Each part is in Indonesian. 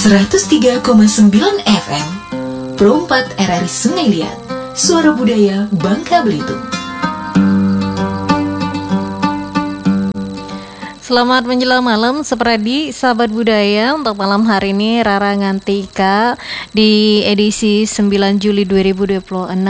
103,9 FM Pro 4 RRI Sungai Liat, Suara Budaya Bangka Belitung. Selamat menjelang malam, seperadi sahabat budaya. Untuk malam hari ini Rara Ngantika di edisi 9 Juli 2026.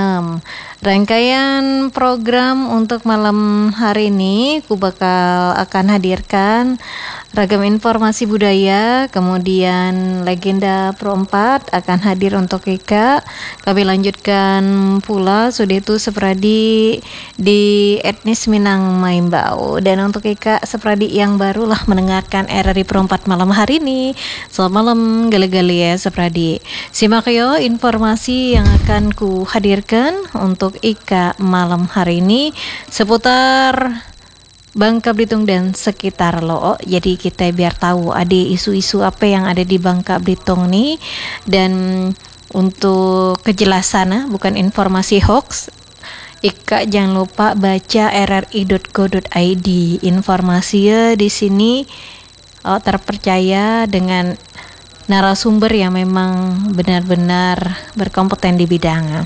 Rangkaian program untuk malam hari ini ku bakal akan hadirkan ragam informasi budaya, kemudian legenda Pro 4 akan hadir untuk Ika. Kami lanjutkan pula Sudetu Sepradi di etnis Minang Maimbau. Dan untuk Ika Sepradi yang barulah mendengarkan RRI Pro 4 malam hari ini, selamat malam gale-gale ya Sepradi. Simak yo informasi yang akan ku hadirkan untuk Ika malam hari ini seputar Bangka Belitung dan sekitar lo. Jadi kita biar tahu ada isu-isu apa yang ada di Bangka Belitung nih. Dan untuk kejelasan, bukan informasi hoax, Ika jangan lupa baca rri.go.id. Informasinya di sini terpercaya dengan narasumber yang memang benar-benar berkompeten di bidangnya.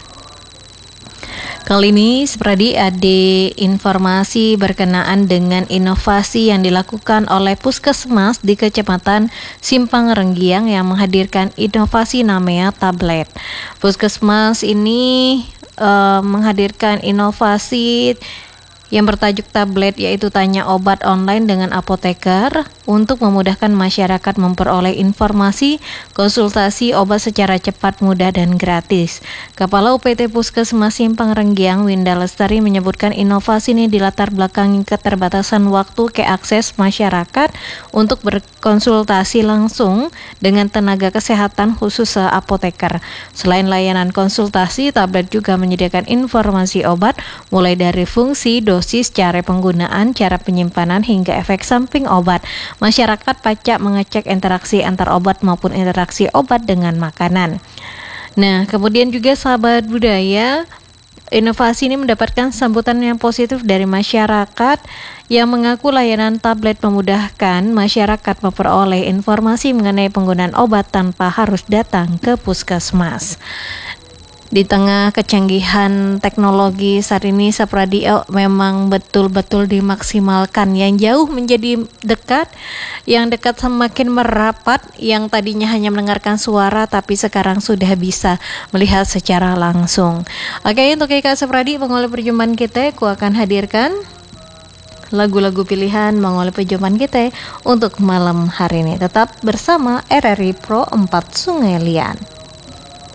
Kali ini seperti ada informasi berkenaan dengan inovasi yang dilakukan oleh Puskesmas di Kecamatan Simpang Renggiang yang menghadirkan inovasi namanya tablet. Puskesmas ini menghadirkan inovasi yang bertajuk tablet, yaitu tanya obat online dengan apoteker untuk memudahkan masyarakat memperoleh informasi konsultasi obat secara cepat, mudah, dan gratis. Kepala UPT Puskesmas Simpang Renggiang Winda Lestari menyebutkan inovasi ini dilatar belakangi keterbatasan waktu ke akses masyarakat untuk berkonsultasi langsung dengan tenaga kesehatan khusus apoteker. Selain layanan konsultasi, tablet juga menyediakan informasi obat mulai dari fungsi, dosis, cara penggunaan, cara penyimpanan, hingga efek samping obat. Masyarakat pacak mengecek interaksi antar obat maupun interaksi obat dengan makanan. Nah, kemudian juga sahabat budaya, inovasi ini mendapatkan sambutan yang positif dari masyarakat yang mengaku layanan tablet memudahkan masyarakat memperoleh informasi mengenai penggunaan obat tanpa harus datang ke puskesmas. Di tengah kecanggihan teknologi saat ini, Sapradio memang betul-betul dimaksimalkan. Yang jauh menjadi dekat, yang dekat semakin merapat, yang tadinya hanya mendengarkan suara tapi sekarang sudah bisa melihat secara langsung. Oke, untuk Ika Sapradi, mengawali perjumpaan kita, aku akan hadirkan lagu-lagu pilihan mengawali perjumpaan kita untuk malam hari ini. Tetap bersama RRI Pro 4 Sungai Liat.